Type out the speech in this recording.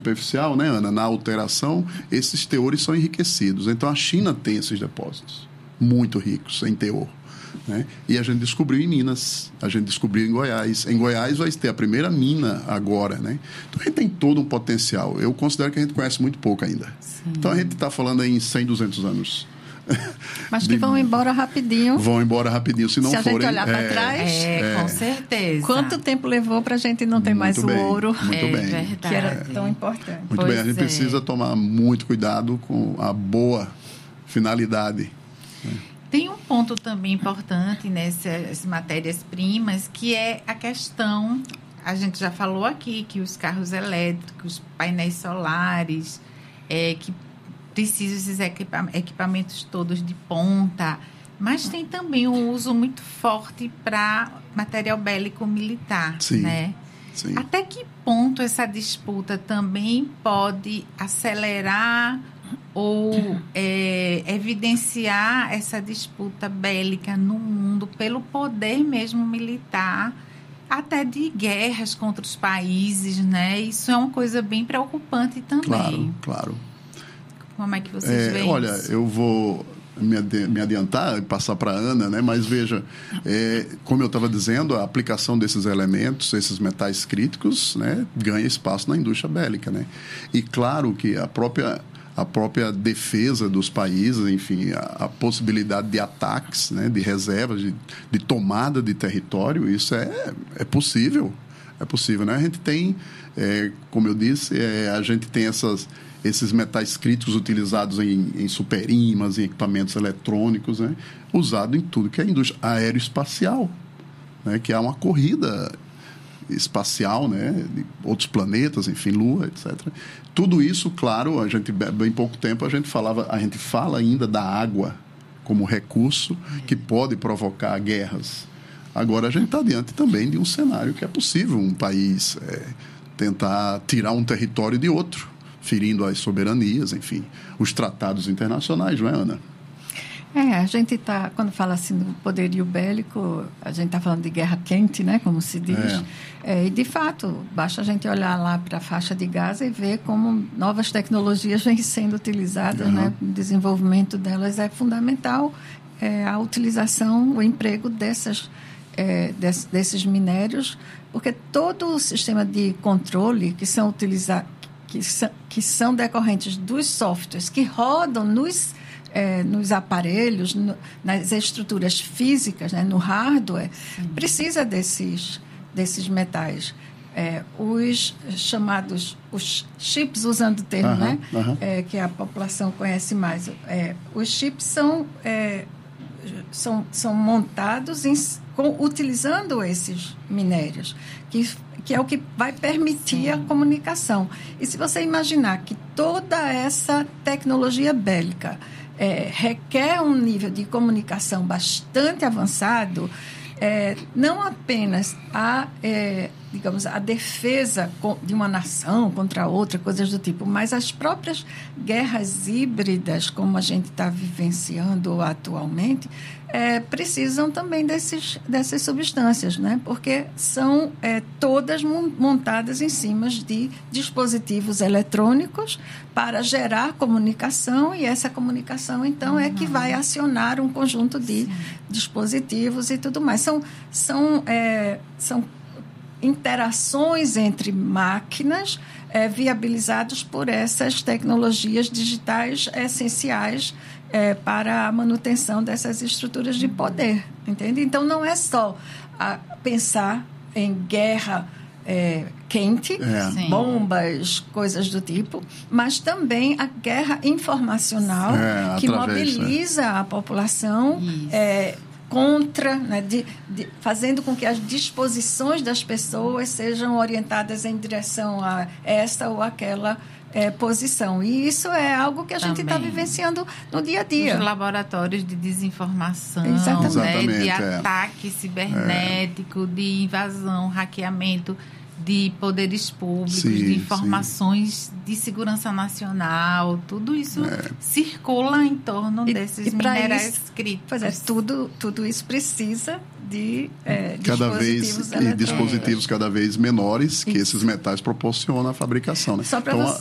superficial, né, Ana? Na alteração, esses teores são enriquecidos. Então, a China tem esses depósitos muito ricos em teor, né? E a gente descobriu em Minas, a gente descobriu em Goiás. Em Goiás vai ter a primeira mina agora, né? Então, a gente tem todo um potencial. Eu considero que a gente conhece muito pouco ainda. Sim. Então, a gente está falando aí em 100, 200 anos. Mas que vão embora rapidinho. Vão embora rapidinho, se não se forem... Se a gente olhar para trás... com certeza. Quanto tempo levou para a gente não ter mais bem, o ouro bem. que era tão importante. Muito bem, a gente precisa tomar muito cuidado com a boa finalidade. Tem um ponto também importante nessas matérias-primas, que é a questão, a gente já falou aqui, que os carros elétricos, painéis solares, que precisam esses equipamentos todos de ponta, mas tem também um uso muito forte para material bélico militar, sim, né? Sim. Até que ponto essa disputa também pode acelerar ou evidenciar essa disputa bélica no mundo pelo poder mesmo militar, até de guerras contra os países, né? Isso é uma coisa bem preocupante também. Claro. Como é que vocês veem olha, isso? Eu vou me adiantar e passar para a Ana, né? Mas veja, como eu estava dizendo, a aplicação desses elementos, esses metais críticos, né, ganha espaço na indústria bélica, né? E claro que a própria defesa dos países, enfim, a possibilidade de ataques, né, de reservas, de tomada de território, isso é possível. É possível, né? A gente tem, como eu disse, a gente tem esses metais críticos utilizados em superímãs, em equipamentos eletrônicos, né, usado em tudo que é a indústria aeroespacial, né, que há uma corrida espacial, né, de outros planetas, enfim, Lua, etc. Tudo isso, claro, a gente, bem pouco tempo, a gente fala ainda da água como recurso que pode provocar guerras. Agora, a gente está diante também de um cenário que é possível um país tentar tirar um território de outro, ferindo as soberanias, enfim, os tratados internacionais, não é, Ana? A gente está, quando fala assim do poderio bélico, a gente está falando de guerra quente, né, como se diz. E, de fato, basta a gente olhar lá para a faixa de Gaza e ver como novas tecnologias vêm sendo utilizadas, né? O desenvolvimento delas é fundamental, a utilização, o emprego desses minérios, porque todo o sistema de controle que são utilizados, que são decorrentes dos softwares que rodam nos aparelhos, nas estruturas físicas, né, no hardware, precisa desses metais. Os chamados, os chips, usando o termo, né, que a população conhece mais, os chips são montados utilizando esses minérios, que é o que vai permitir a comunicação. E se você imaginar que toda essa tecnologia bélica requer um nível de comunicação bastante avançado, não apenas a defesa de uma nação contra outra, coisas do tipo, mas as próprias guerras híbridas, como a gente está vivenciando atualmente, precisam também dessas substâncias, né? Porque são todas montadas em cima de dispositivos eletrônicos para gerar comunicação, e essa comunicação, então, é que vai acionar um conjunto de dispositivos e tudo mais. São interações entre máquinas viabilizadas por essas tecnologias digitais essenciais para a manutenção dessas estruturas de poder, entende? Então, não é só pensar em guerra quente, bombas, coisas do tipo, mas também a guerra informacional que mobiliza a população contra, né, fazendo com que as disposições das pessoas sejam orientadas em direção a essa ou aquela posição. E isso é algo que a gente está vivenciando no dia a dia. Os laboratórios de desinformação, Exatamente, de ataque cibernético, de invasão, hackeamento de poderes públicos, de informações de segurança nacional, tudo isso circula em torno desses minerais críticos. Pois tudo isso precisa de dispositivos cada vez menores que esses metais proporcionam a fabricação, né? Só para então,